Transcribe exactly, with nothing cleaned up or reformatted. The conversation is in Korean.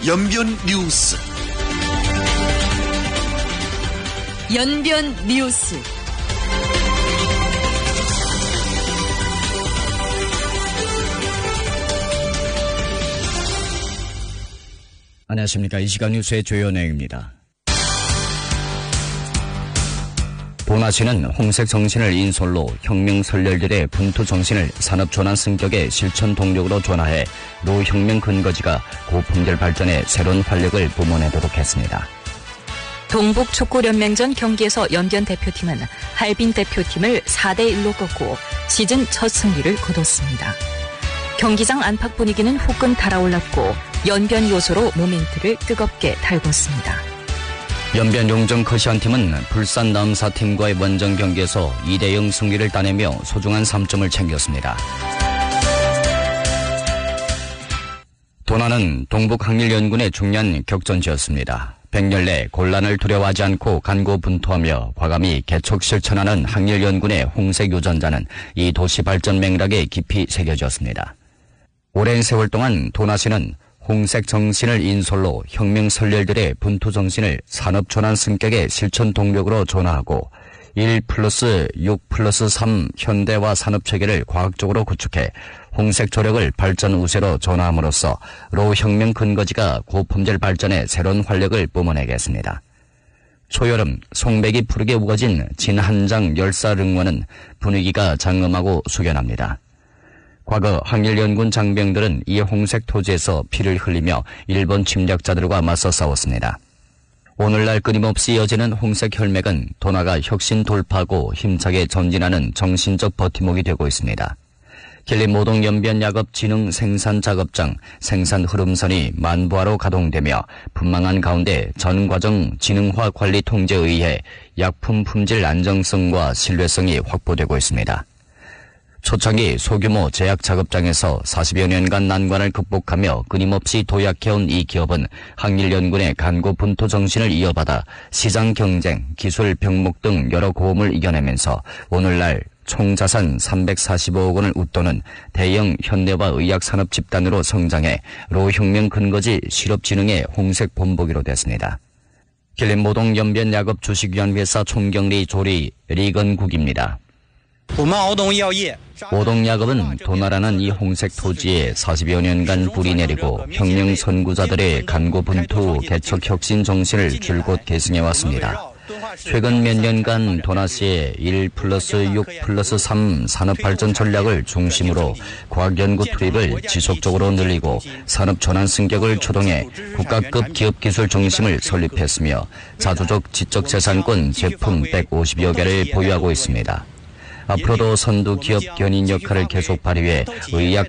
연변 뉴스. 연변 뉴스. 안녕하십니까. 이 시간 뉴스의 주요 내용입니다. 도나시는 홍색 정신을 인솔로 혁명 선열들의 분투 정신을 산업전환 성격의 실천 동력으로 전환해 노혁명 근거지가 고품질 발전의 새로운 활력을 뿜어내도록 했습니다. 동북축구연맹전 경기에서 연변 대표팀은 할빈 대표팀을 사 대 일로 꺾고 시즌 첫 승리를 거뒀습니다. 경기장 안팎 분위기는 후끈 달아올랐고 연변 요소로 모멘트를 뜨겁게 달궜습니다. 연변 용정 커시안팀은 불산 남사팀과의 원정 경기에서 이 대 영 승리를 따내며 소중한 삼 점을 챙겼습니다. 도나는 동북항일연군의 중요한 격전지였습니다. 백년 내 곤란을 두려워하지 않고 간고분투하며 과감히 개척 실천하는 항일연군의 홍색 유전자는 이 도시 발전 맥락에 깊이 새겨졌습니다. 오랜 세월 동안 도나시는 홍색 정신을 인솔로 혁명 선열들의 분투 정신을 산업 전환 성격의 실천 동력으로 전환하고 일 플러스 육 플러스 삼 현대화 산업 체계를 과학적으로 구축해 홍색 조력을 발전 우세로 전환함으로써 로 혁명 근거지가 고품질 발전의 새로운 활력을 뿜어내겠습니다. 초여름 송백이 푸르게 우거진 진한장 열사릉원은 분위기가 장엄하고 숙연합니다. 과거 항일연군 장병들은 이 홍색 토지에서 피를 흘리며 일본 침략자들과 맞서 싸웠습니다. 오늘날 끊임없이 이어지는 홍색 혈맥은 도나가 혁신 돌파하고 힘차게 전진하는 정신적 버팀목이 되고 있습니다. 길리 모동 연변 야급 진흥 생산 작업장 생산 흐름선이 만부하로 가동되며 분망한 가운데 전 과정 진흥화 관리 통제에 의해 약품 품질 안정성과 신뢰성이 확보되고 있습니다. 초창기 소규모 제약 작업장에서 사십여 년간 난관을 극복하며 끊임없이 도약해온 이 기업은 항일연군의 간고 분투 정신을 이어받아 시장 경쟁, 기술 병목 등 여러 고험을 이겨내면서 오늘날 총자산 삼백사십오억 원을 웃도는 대형 현대화 의약산업 집단으로 성장해 로혁명 근거지 실업진흥의 홍색 본보기로 됐습니다. 길림 모동 연변 야급 주식위안회사 총경리 조리 리건국입니다. 오동야급은 도나라는 이 홍색 토지에 사십여 년간 뿌리 내리고 혁명 선구자들의 간고분투 개척 혁신 정신을 줄곧 계승해왔습니다. 최근 몇 년간 도나시의 일 플러스 육 플러스 삼 산업발전 전략을 중심으로 과학연구 투입을 지속적으로 늘리고 산업전환 승격을 초동해 국가급 기업기술 중심을 설립했으며 자주적 지적재산권 제품 백오십여 개를 보유하고 있습니다. 앞으로도 선두 기업 견인 역할을 계속 발휘해 의약